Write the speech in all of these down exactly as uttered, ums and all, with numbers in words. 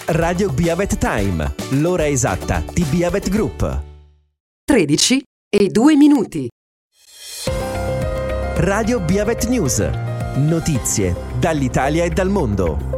Radio Beavet Time, l'ora esatta di Beavet Group. tredici e due minuti. Radio Beavet News. Notizie dall'Italia e dal mondo.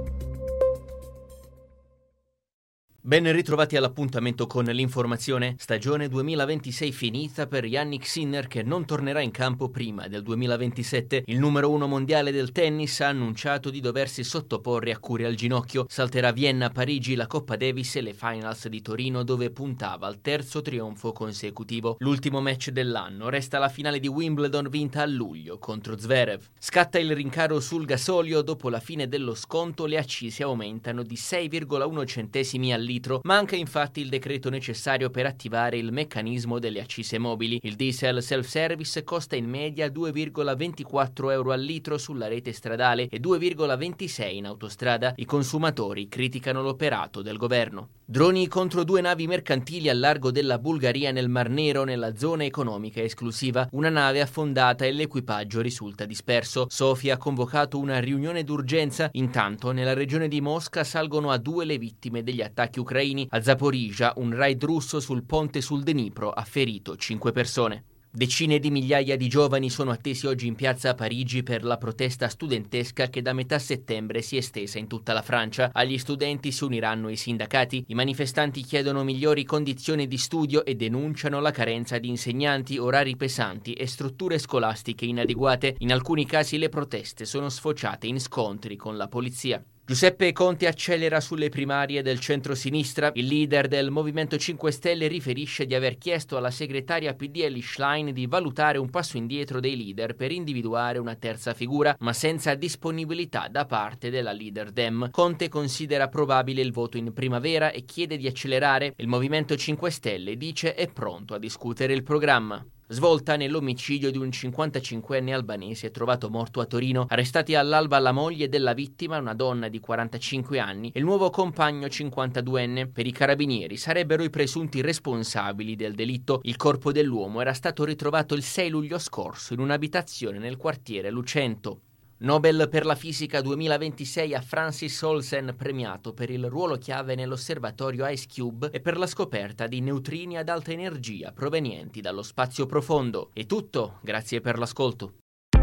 Ben ritrovati all'appuntamento con l'informazione. Stagione duemilaventisei finita per Jannik Sinner, che non tornerà in campo prima del duemilaventisette. Il numero uno mondiale del tennis ha annunciato di doversi sottoporre a cure al ginocchio. Salterà Vienna, Parigi, la Coppa Davis e le finals di Torino, dove puntava al terzo trionfo consecutivo. L'ultimo match dell'anno resta la finale di Wimbledon, vinta a luglio contro Zverev. Scatta il rincaro sul gasolio. Dopo la fine dello sconto le accise aumentano di sei virgola uno centesimi al litro. Manca infatti il decreto necessario per attivare il meccanismo delle accise mobili. Il diesel self-service costa in media due virgola ventiquattro euro al litro sulla rete stradale e due virgola ventisei in autostrada. I consumatori criticano l'operato del governo. Droni contro due navi mercantili al largo della Bulgaria nel Mar Nero, nella zona economica esclusiva. Una nave affondata e l'equipaggio risulta disperso. Sofia ha convocato una riunione d'urgenza. Intanto nella regione di Mosca salgono a due le vittime degli attacchi ucraini. A Zaporizhzhia un raid russo sul ponte sul Dnipro ha ferito cinque persone. Decine di migliaia di giovani sono attesi oggi in piazza a Parigi per la protesta studentesca che da metà settembre si è estesa in tutta la Francia. Agli studenti si uniranno i sindacati. I manifestanti chiedono migliori condizioni di studio e denunciano la carenza di insegnanti, orari pesanti e strutture scolastiche inadeguate. In alcuni casi le proteste sono sfociate in scontri con la polizia. Giuseppe Conte accelera sulle primarie del centro-sinistra. Il leader del Movimento cinque Stelle riferisce di aver chiesto alla segretaria P D Elly Schlein di valutare un passo indietro dei leader per individuare una terza figura, ma senza disponibilità da parte della leader Dem. Conte considera probabile il voto in primavera e chiede di accelerare. Il Movimento cinque Stelle dice è pronto a discutere il programma. Svolta nell'omicidio di un cinquantacinquenne albanese trovato morto a Torino. Arrestati all'alba la moglie della vittima, una donna di quarantacinque anni, e il nuovo compagno cinquantaduenne. Per i carabinieri sarebbero i presunti responsabili del delitto. Il corpo dell'uomo era stato ritrovato il sei luglio scorso in un'abitazione nel quartiere Lucento. Nobel per la fisica duemilaventisei a Francis Olsen, premiato per il ruolo chiave nell'osservatorio IceCube e per la scoperta di neutrini ad alta energia provenienti dallo spazio profondo. È tutto, grazie per l'ascolto.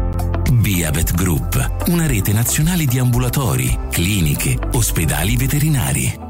Beavet Group, una rete nazionale di ambulatori, cliniche, ospedali veterinari.